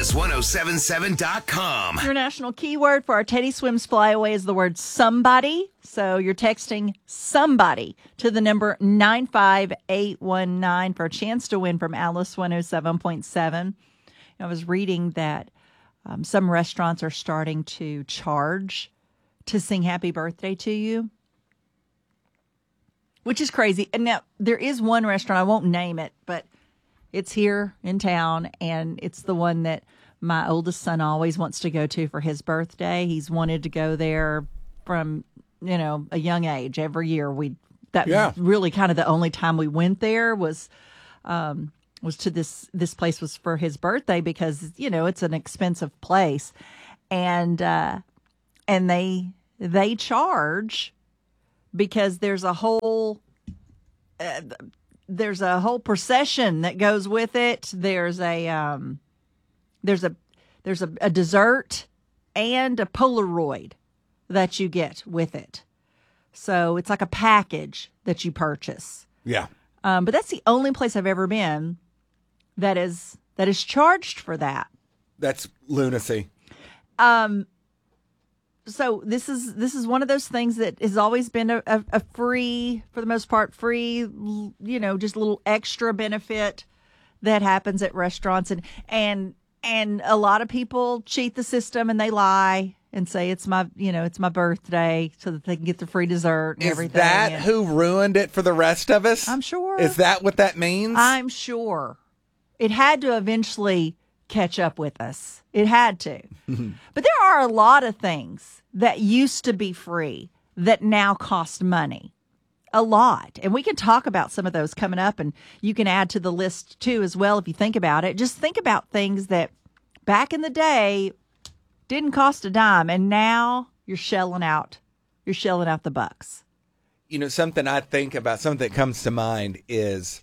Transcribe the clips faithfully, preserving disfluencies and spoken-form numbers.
Alice ten seventy-seven dot com. Your national keyword for our Teddy Swims Flyaway is the word somebody. So you're texting somebody to the number nine five eight one nine for a chance to win from Alice one oh seven point seven. I was reading that um, some restaurants are starting to charge to sing happy birthday to you, which is crazy. And now there is one restaurant, I won't name it, but it's here in town, and it's the one that my oldest son always wants to go to for his birthday. He's wanted to go there from, you know, a young age. Every year we that Yeah. was really kind of the only time we went there was um, was to this this place was for his birthday because, you know, it's an expensive place, and uh, and they they charge because there's a whole. Uh, There's a whole procession that goes with it. There's a um, there's a there's a, a dessert and a Polaroid that you get with it. So it's like a package that you purchase. Yeah. Um, but that's the only place I've ever been that is that is charged for that. That's lunacy. Um. So this is this is one of those things that has always been a, a, a free, for the most part, free, you know, just a little extra benefit that happens at restaurants. And and and a lot of people cheat the system and they lie and say it's my, you know, it's my birthday so that they can get the free dessert and Is everything. that and who ruined it for the rest of us? I'm sure. Is that what that means? I'm sure. It had to eventually catch up with us. It had to. But there are a lot of things that used to be free that now cost money. A lot. And we can talk about some of those coming up, and you can add to the list too as well if you think about it. Just think about things that back in the day didn't cost a dime, and now you're shelling out. You're shelling out the bucks. You know, something I think about, something that comes to mind is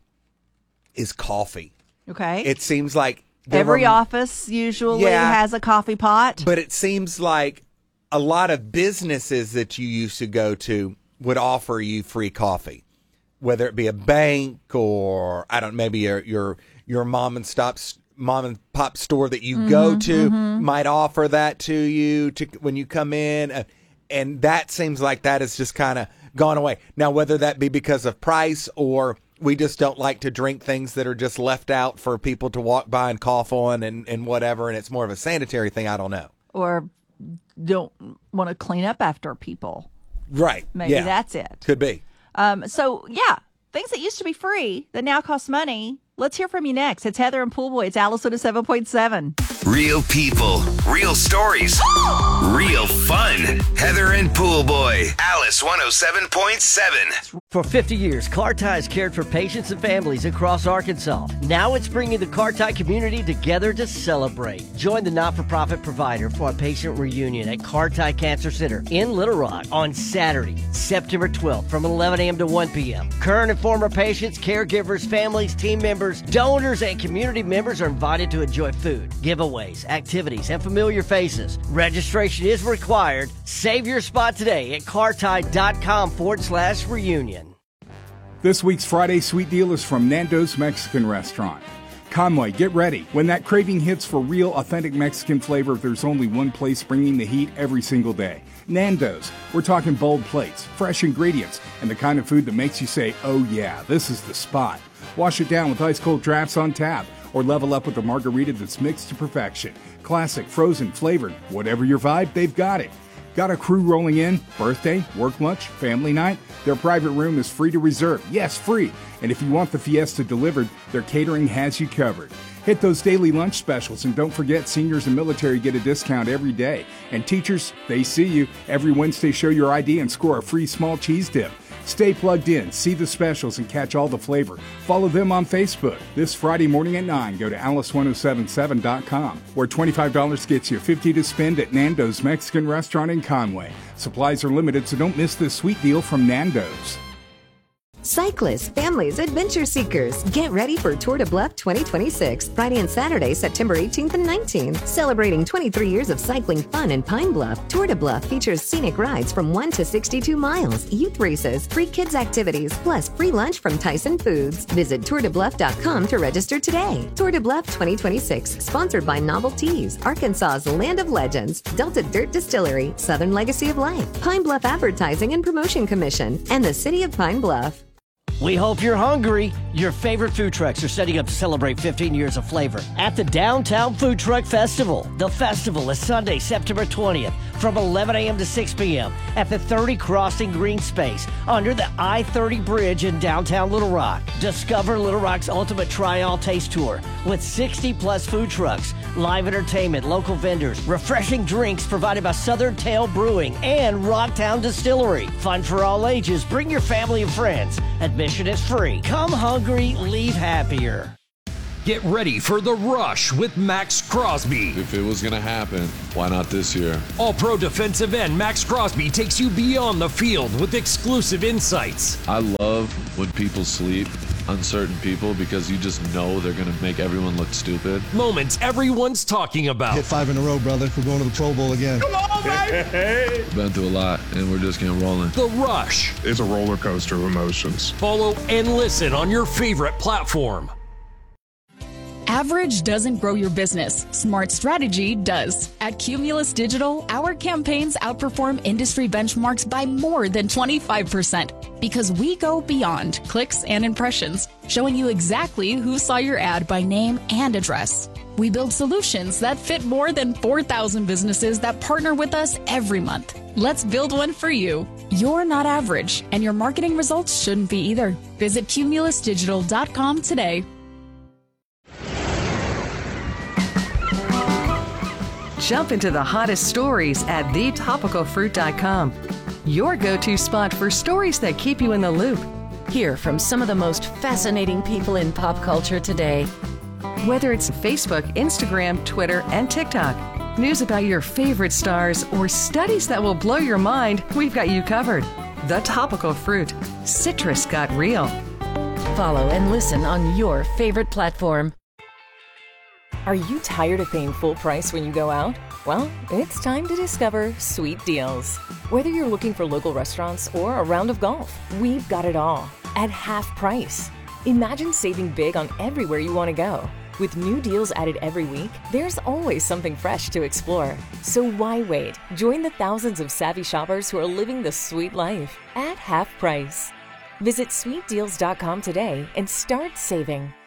is coffee. Okay? It seems like there Every were- office usually Yeah. has a coffee pot. But it seems like a lot of businesses that you used to go to would offer you free coffee, whether it be a bank or I don't maybe your your your mom and stop mom and pop store that you Mm-hmm, go to might offer that to you to when you come in, uh, and that seems like that has just kind of gone away. Now, whether that be because of price or we just don't like to drink things that are just left out for people to walk by and cough on and, and whatever, and it's more of a sanitary thing, I don't know. Or don't want to clean up after people. Right. Maybe yeah. that's it. Could be. Um, so, yeah, things that used to be free that now cost money. Let's hear from you next. It's Heather and Pool Boy. It's Alice one oh seven point seven. Real people, real stories, real fun. Heather and Pool Boy, Alice one oh seven point seven. For fifty years, Car Tie has cared for patients and families across Arkansas. Now it's bringing the Car Tie community together to celebrate. Join the not-for-profit provider for a patient reunion at Car Tie Cancer Center in Little Rock on Saturday, September twelfth from eleven a.m. to one p.m. Current and former patients, caregivers, families, team members, donors, and community members are invited to enjoy food, giveaways, activities, and familiar faces. Registration is required. Save your spot today at cartie.com forward slash reunion. This week's Friday Sweet Deal is from Nando's Mexican Restaurant. Conway, get ready. When that craving hits for real, authentic Mexican flavor, there's only one place bringing the heat every single day. Nando's. We're talking bold plates, fresh ingredients, and the kind of food that makes you say, oh yeah, this is the spot. Wash it down with ice-cold drafts on tap, or level up with a margarita that's mixed to perfection. Classic, frozen, flavored, whatever your vibe, they've got it. Got a crew rolling in? Birthday, work lunch, family night? Their private room is free to reserve. Yes, free. And if you want the fiesta delivered, their catering has you covered. Hit those daily lunch specials, and don't forget seniors and military get a discount every day. And teachers, they see you. Every Wednesday, show your I D and score a free small cheese dip. Stay plugged in, see the specials, and catch all the flavor. Follow them on Facebook. This Friday morning at nine, go to alice ten seventy-seven dot com, where twenty-five dollars gets you fifty dollars to spend at Nando's Mexican Restaurant in Conway. Supplies are limited, so don't miss this sweet deal from Nando's. Cyclists, families, adventure seekers, get ready for Tour de Bluff twenty twenty-six, Friday and Saturday, September eighteenth and nineteenth. Celebrating twenty-three years of cycling fun in Pine Bluff, Tour de Bluff features scenic rides from one to sixty-two miles, youth races, free kids activities, plus free lunch from Tyson Foods. Visit tour de bluff dot com to register today. Tour de Bluff twenty twenty-six, sponsored by Novel Teas, Arkansas's Land of Legends, Delta Dirt Distillery, Southern Legacy of Life, Pine Bluff Advertising and Promotion Commission, and the City of Pine Bluff. We hope you're hungry. Your favorite food trucks are setting up to celebrate fifteen years of flavor at the Downtown Food Truck Festival. The festival is Sunday, September twentieth from eleven a.m. to six p.m. at the thirty Crossing Green Space under the I thirty bridge in downtown Little Rock. Discover Little Rock's ultimate try-all taste tour with sixty plus food trucks, live entertainment, local vendors, refreshing drinks provided by Southern Tail Brewing and Rocktown Distillery. Fun for all ages. Bring your family and friends. Admission is free. Come hungry, leave happier. Get ready for The Rush with Max Crosby. If it was going to happen, why not this year? All-Pro defensive end Max Crosby takes you beyond the field with exclusive insights. I love when people sleep on certain people because you just know they're going to make everyone look stupid. Moments everyone's talking about. Hit five in a row, brother. We're going to the Pro Bowl again. Come on, baby! Been through a lot, and we're just getting rolling. The Rush. It's a roller coaster of emotions. Follow and listen on your favorite platform. Average doesn't grow your business. Smart strategy does. At Cumulus Digital, our campaigns outperform industry benchmarks by more than twenty-five percent because we go beyond clicks and impressions, showing you exactly who saw your ad by name and address. We build solutions that fit more than four thousand businesses that partner with us every month. Let's build one for you. You're not average, and your marketing results shouldn't be either. Visit cumulus digital dot com today. Jump into the hottest stories at the topical fruit dot com. Your go-to spot for stories that keep you in the loop. Hear from some of the most fascinating people in pop culture today. Whether it's Facebook, Instagram, Twitter, and TikTok, news about your favorite stars, or studies that will blow your mind, we've got you covered. The Topical Fruit. Citrus got real. Follow and listen on your favorite platform. Are you tired of paying full price when you go out? Well, it's time to discover Sweet Deals. Whether you're looking for local restaurants or a round of golf, we've got it all at half price. Imagine saving big on everywhere you want to go. With new deals added every week, there's always something fresh to explore. So why wait? Join the thousands of savvy shoppers who are living the sweet life at half price. Visit sweet deals dot com today and start saving.